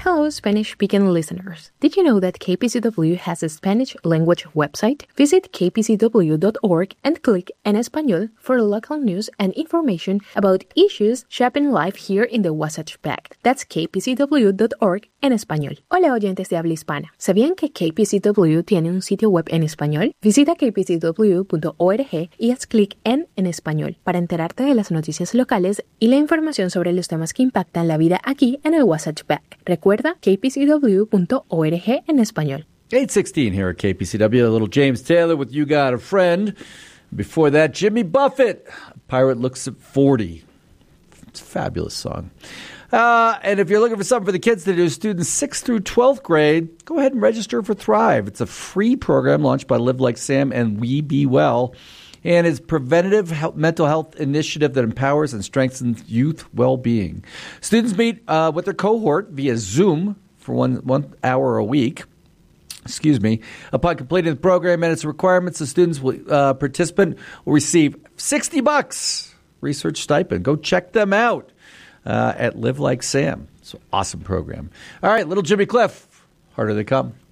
Hello, Spanish-speaking listeners. Did you know that KPCW has a Spanish language website? Visit kpcw.org and click En Español for local news and information about issues shaping life here in the Wasatch Back. That's kpcw.org en español. Hola, oyentes de habla hispana. ¿Sabían que KPCW tiene un sitio web en español? Visita kpcw.org y haz clic en Español para enterarte de las noticias locales y la información sobre los temas que impactan la vida aquí en el Wasatch Back. Recuerda kpcw.org en español. 8:16 here at KPCW. A little James Taylor with You Got a Friend. Before that, Jimmy Buffett, Pirate Looks at 40. It's a fabulous song. And if you're looking for something for the kids to do, students 6th through 12th grade, go ahead and register for Thrive. It's a free program launched by Live Like Sam and We Be Well. And it's a preventative mental health initiative that empowers and strengthens youth well-being. Students meet with their cohort via Zoom for one hour a week. Upon completing the program and its requirements, the students participant will receive $60 research stipend. Go check them out at Live Like Sam. It's an awesome program. All right, little Jimmy Cliff, harder they come.